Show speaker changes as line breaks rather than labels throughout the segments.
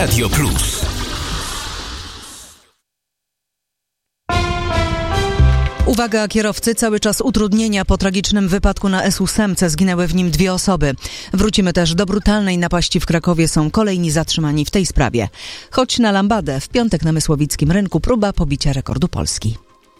Radio Plus.
Uwaga kierowcy, cały czas utrudnienia po tragicznym wypadku na S8. Zginęły w nim 2 osoby. Wrócimy też do brutalnej napaści w Krakowie. Są kolejni zatrzymani w tej sprawie. Choć na lambadę, w piątek na Mysłowickim Rynku próba pobicia rekordu Polski.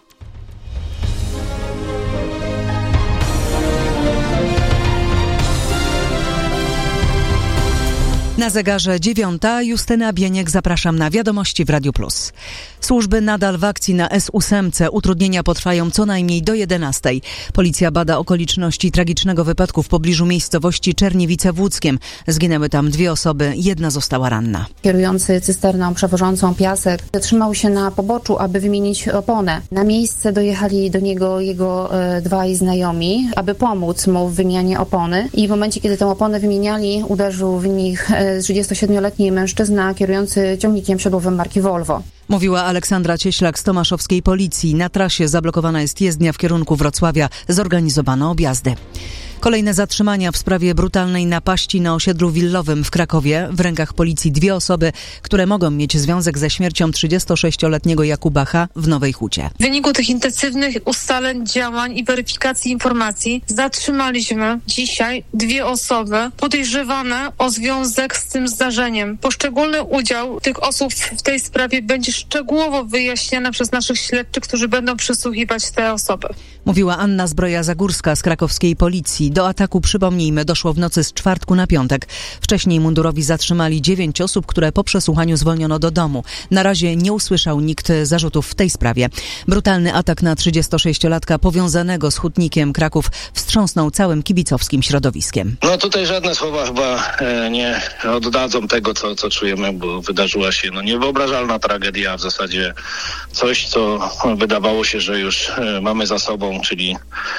Na zegarze 9:00. Justyna Bieniek, zapraszam na wiadomości w Radiu Plus. Służby nadal w akcji na S8. Utrudnienia potrwają co najmniej do 11:00. Policja bada okoliczności tragicznego wypadku w pobliżu miejscowości Czerniewice w Łódzkiem. Zginęły tam 2 osoby, 1 została ranna.
Kierujący cysterną przewożącą piasek zatrzymał się na poboczu, aby wymienić oponę. Na miejsce dojechali do niego jego 2 znajomi, aby pomóc mu w wymianie opony. I w momencie, kiedy tę oponę wymieniali, uderzył w nich 37-letni mężczyzna kierujący ciągnikiem siodłowym marki Volvo.
Mówiła Aleksandra Cieślak z tomaszowskiej policji. Na trasie zablokowana jest jezdnia w kierunku Wrocławia. Zorganizowano objazdy. Kolejne zatrzymania w sprawie brutalnej napaści na osiedlu willowym w Krakowie. W rękach policji 2 osoby, które mogą mieć związek ze śmiercią 36-letniego Jakuba H. w Nowej Hucie.
W wyniku tych intensywnych ustaleń, działań i weryfikacji informacji zatrzymaliśmy dzisiaj 2 osoby podejrzewane o związek z tym zdarzeniem. Poszczególny udział tych osób w tej sprawie będzie szczegółowo wyjaśniany przez naszych śledczych, którzy będą przesłuchiwać te osoby.
Mówiła Anna Zbroja-Zagórska z krakowskiej policji. Do ataku, przypomnijmy, doszło w nocy z czwartku na piątek. Wcześniej mundurowi zatrzymali 9 osób, które po przesłuchaniu zwolniono do domu. Na razie nie usłyszał nikt zarzutów w tej sprawie. Brutalny atak na 36-latka powiązanego z hutnikiem Kraków wstrząsnął całym kibicowskim środowiskiem.
No tutaj żadne słowa chyba nie oddadzą tego, co czujemy, bo wydarzyła się niewyobrażalna tragedia, w zasadzie coś, co wydawało się, że już mamy za sobą, czyli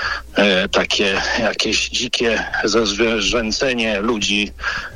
takie jakieś dzikie zezwierzęcenie ludzi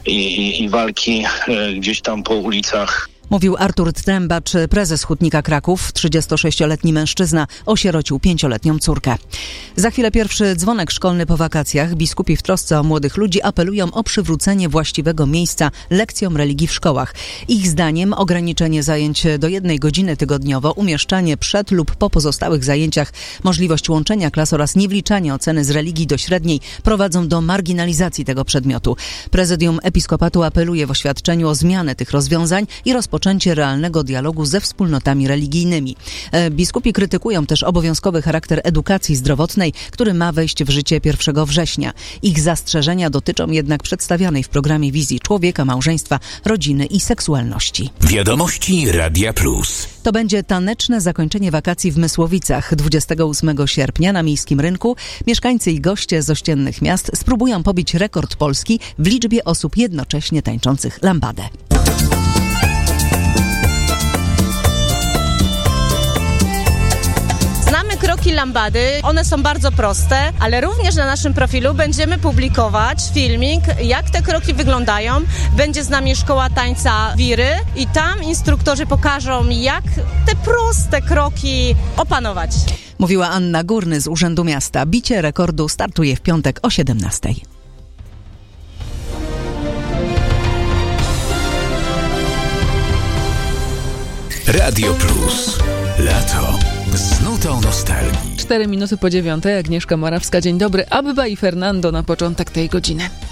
i walki gdzieś tam po ulicach.
Mówił Artur Trębacz, prezes hutnika Kraków. 36-letni mężczyzna osierocił 5-letnią córkę. Za chwilę pierwszy dzwonek szkolny po wakacjach. Biskupi w trosce o młodych ludzi apelują o przywrócenie właściwego miejsca lekcjom religii w szkołach. Ich zdaniem ograniczenie zajęć do 1 godziny tygodniowo, umieszczanie przed lub po pozostałych zajęciach, możliwość łączenia klas oraz niewliczanie oceny z religii do średniej prowadzą do marginalizacji tego przedmiotu. Prezydium Episkopatu apeluje w oświadczeniu o zmianę tych rozwiązań i rozpoczęcie realnego dialogu ze wspólnotami religijnymi. Biskupi krytykują też obowiązkowy charakter edukacji zdrowotnej, który ma wejść w życie 1 września. Ich zastrzeżenia dotyczą jednak przedstawianej w programie Wizji Człowieka, Małżeństwa, Rodziny i Seksualności.
Wiadomości Radia Plus.
To będzie taneczne zakończenie wakacji w Mysłowicach. 28 sierpnia na Miejskim Rynku mieszkańcy i goście z ościennych miast spróbują pobić rekord Polski w liczbie osób jednocześnie tańczących lambadę.
Kroki lambady, one są bardzo proste, ale również na naszym profilu będziemy publikować filmik, jak te kroki wyglądają. Będzie z nami szkoła tańca Wiry i tam instruktorzy pokażą, jak te proste kroki opanować.
Mówiła Anna Górny z Urzędu Miasta. Bicie rekordu startuje w piątek o 17:00.
Radio Plus. Lato. Z nutą nostalgii.
4 minuty po 9:00. Agnieszka Morawska. Dzień dobry. Abba i Fernando na początek tej godziny.